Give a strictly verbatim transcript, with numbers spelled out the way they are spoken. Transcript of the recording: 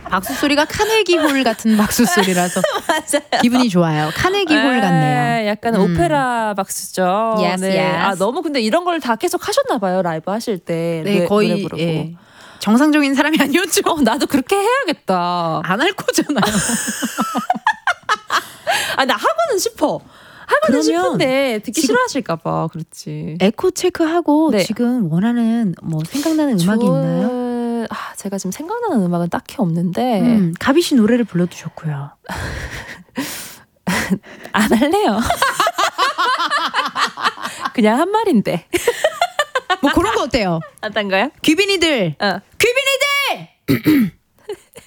박수 소리가 카네기 홀 같은 박수 소리라서 맞아요. 기분이 좋아요. 카네기 홀 같네요. 약간 음. 오페라 박수죠. Yes, 네. yes. 아, 너무 근데 이런 걸 다 계속 하셨나 봐요. 라이브 하실 때. 네, 노래, 거의 노래 부르고. 예. 정상적인 사람이 아니었죠. 어, 나도 그렇게 해야겠다. 안 할 거잖아요. 아, 나 하고는 싶어. 하고는 싶은데 듣기 싫어하실까봐 그렇지. 에코 체크하고 네. 지금 원하는 뭐 생각나는 음악이 저... 있나요? 아, 제가 지금 생각나는 음악은 딱히 없는데 음, 가비 씨 노래를 불러도 좋고요. 안 할래요. 그냥 한 말인데. 뭐 그런 거 어때요? 어떤가요? 귀빈이들, 어. 귀빈이들.